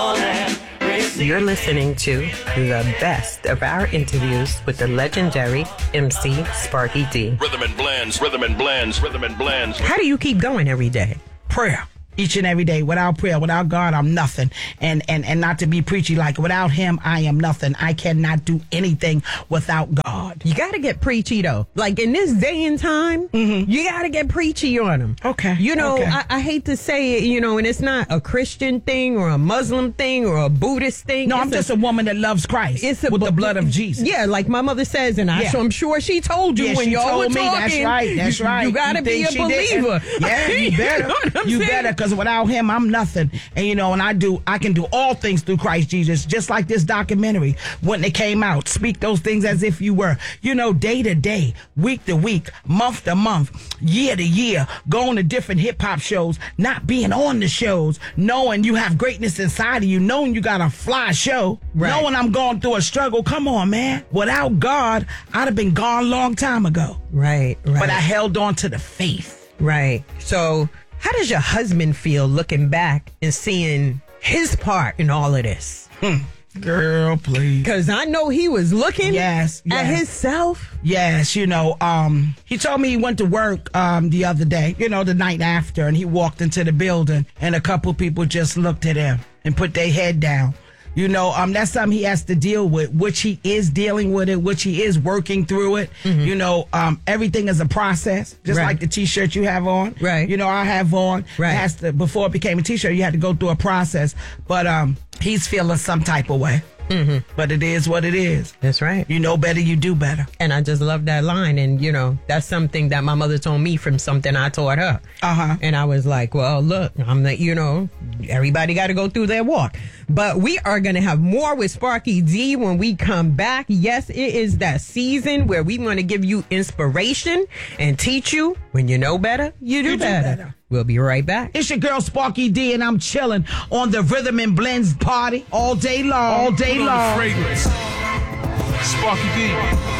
You're listening to the best of our interviews with the legendary MC Sparky D. Rhythm and blends, rhythm and blends, rhythm and blends. How do you keep going every day? Prayer. Each and every day. Without prayer, without God, I'm nothing. And not to be preachy, like without him, I am nothing. I cannot do anything without God. You got to get preachy, though. Like in this day and time, you got to get preachy on them. Okay. You know, okay. I hate to say it, you know, and it's not a Christian thing or a Muslim thing or a Buddhist thing. No, I'm just a woman that loves Christ with the blood of Jesus. Yeah, like my mother says, and I'm sure she told you when y'all were talking. That's right. You got to be a believer. Yeah, you better. You better, because without him, I'm nothing. And you know, and I can do all things through Christ Jesus. Just like this documentary when it came out, speak those things as if you were, you know, day to day, week to week, month to month, year to year, going to different hip hop shows, not being on the shows, knowing you have greatness inside of you, knowing you got a fly show, knowing I'm going through a struggle. Come on, man. Without God, I'd have been gone a long time ago. Right. But I held on to the faith. Right. So how does your husband feel looking back and seeing his part in all of this? Girl, please. Because I know he was looking at himself. Yes, you know, he told me he went to work the other day, you know, the night after, and he walked into the building, and a couple people just looked at him and put their head down. You know, that's something he has to deal with, which he is dealing with it, which he is working through it. You know, everything is a process, just like the T-shirt you have on. Right. You know, I have on. Right. It has to, before it became a T-shirt, you had to go through a process. But he's feeling some type of way. But it is what it is. That's right. You know better, you do better. And I just love that line. And, you know, that's something that my mother told me from something I taught her. And I was like, well, look, I'm the, you know, everybody got to go through their walk. But we are going to have more with Sparky D when we come back. Yes, it is that season where we want to give you inspiration and teach you when you know better, you do better. We'll be right back. It's your girl Sparky D, and I'm chilling on the Rhythm and Blends party all day long. All day long. Fragrance. Sparky D.